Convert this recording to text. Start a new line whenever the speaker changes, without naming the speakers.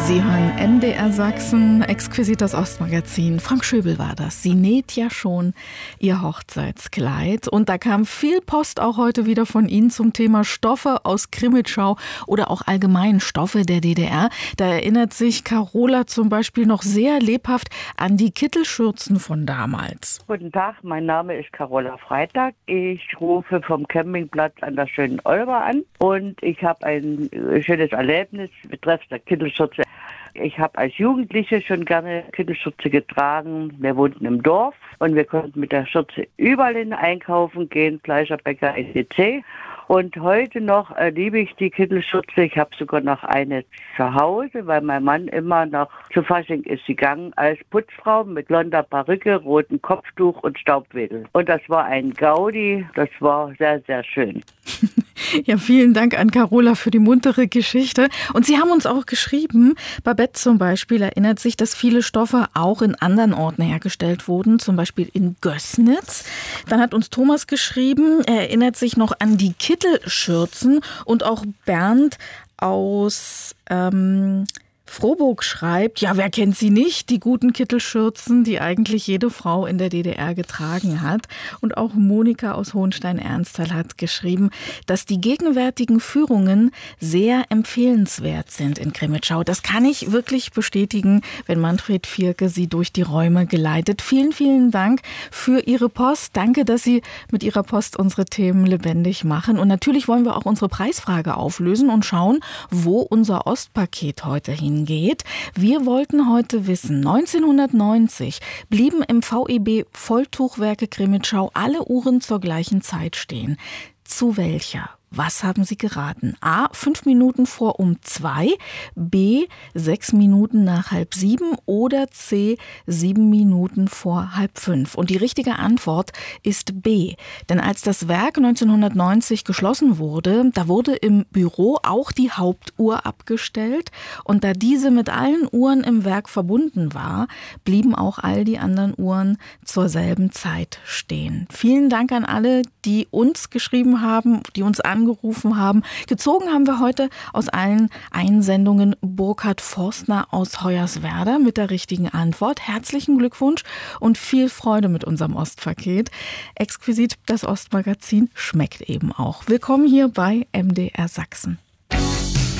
Sie hören MDR Sachsen, exquisit das Ostmagazin. Frank Schöbel war das. Sie näht ja schon ihr Hochzeitskleid. Und da kam viel Post auch heute wieder von Ihnen zum Thema Stoffe aus Krimitschau oder auch allgemein Stoffe der DDR. Da erinnert sich Carola zum Beispiel noch sehr lebhaft an die Kittelschürzen von damals.
Guten Tag, mein Name ist Carola Freitag. Ich rufe vom Campingplatz an der schönen Olber an und ich habe ein schönes Erlebnis betreffend der Kittelschürze. Ich habe als Jugendliche schon gerne Kittelschürze getragen. Wir wohnten im Dorf und wir konnten mit der Schürze überall hin einkaufen gehen, Fleischer, Bäcker, etc. Und heute noch liebe ich die Kittelschürze. Ich habe sogar noch eine zu Hause, weil mein Mann immer noch zu Fasching ist gegangen als Putzfrau mit blonder Perücke, rotem Kopftuch und Staubwedel. Und das war ein Gaudi, das war sehr, sehr schön.
Ja, vielen Dank an Carola für die muntere Geschichte. Und Sie haben uns auch geschrieben, Babette zum Beispiel erinnert sich, dass viele Stoffe auch in anderen Orten hergestellt wurden, zum Beispiel in Gößnitz. Dann hat uns Thomas geschrieben, er erinnert sich noch an die Kittelschürzen und auch Bernd aus Frohburg schreibt, ja, wer kennt sie nicht, die guten Kittelschürzen, die eigentlich jede Frau in der DDR getragen hat. Und auch Monika aus Hohenstein-Ernsthal hat geschrieben, dass die gegenwärtigen Führungen sehr empfehlenswert sind in Krimitschau. Das kann ich wirklich bestätigen, wenn Manfred Vierke sie durch die Räume geleitet. Vielen, vielen Dank für Ihre Post. Danke, dass Sie mit Ihrer Post unsere Themen lebendig machen. Und natürlich wollen wir auch unsere Preisfrage auflösen und schauen, wo unser Ostpaket heute hingeht. Wir wollten heute wissen, 1990 blieben im VEB Volltuchwerke Krimitschau alle Uhren zur gleichen Zeit stehen. Zu welcher? Was haben Sie geraten? A, 5 Minuten vor um 2, B, 6 Minuten nach 6:30 oder C, 7 Minuten vor 4:30. Und die richtige Antwort ist B. Denn als das Werk 1990 geschlossen wurde, da wurde im Büro auch die Hauptuhr abgestellt. Und da diese mit allen Uhren im Werk verbunden war, blieben auch all die anderen Uhren zur selben Zeit stehen. Vielen Dank an alle, die uns geschrieben haben, die uns angerufen haben. Gezogen haben wir heute aus allen Einsendungen Burkhard Forstner aus Hoyerswerda mit der richtigen Antwort. Herzlichen Glückwunsch und viel Freude mit unserem Ostpaket. Exquisit, das Ostmagazin schmeckt eben auch. Willkommen hier bei MDR Sachsen.